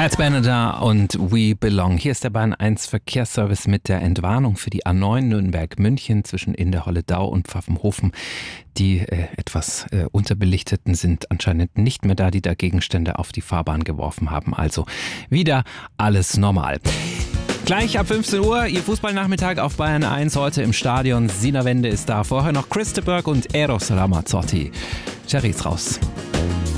Pat Benatar und We Belong. Hier ist der Bahn 1 Verkehrsservice mit der Entwarnung für die A9 Nürnberg-München zwischen Inderholledau und Pfaffenhofen. Die etwas unterbelichteten sind anscheinend nicht mehr da, die da Gegenstände auf die Fahrbahn geworfen haben. Also wieder alles normal. Gleich ab 15 Uhr, Ihr Fußballnachmittag auf Bayern 1, heute im Stadion. Sina Wende ist da. Vorher noch Chris de Burgh und Eros Ramazzotti. Cherry ist raus.